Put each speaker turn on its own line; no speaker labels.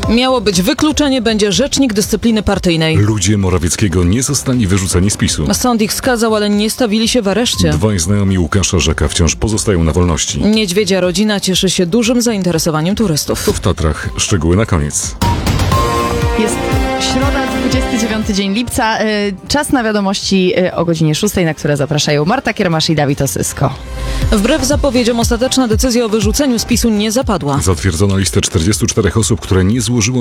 Miało być wykluczenie, będzie rzecznik dyscypliny partyjnej.
Ludzie Morawieckiego nie zostali wyrzuceni z PiS-u.
Sąd ich skazał, ale nie stawili się w areszcie.
Dwaj znajomi Łukasza Rzeka wciąż pozostają na wolności.
Niedźwiedzia rodzina cieszy się dużym zainteresowaniem turystów.
To w Tatrach. Szczegóły na koniec.
Jest środa, 29 dzień lipca. Czas na wiadomości o godzinie 6, na które zapraszają Marta Kiermasz i Dawid Osysko.
Wbrew zapowiedziom ostateczna decyzja o wyrzuceniu z PiS-u nie zapadła.
Zatwierdzono listę 44 osób, które nie złożyły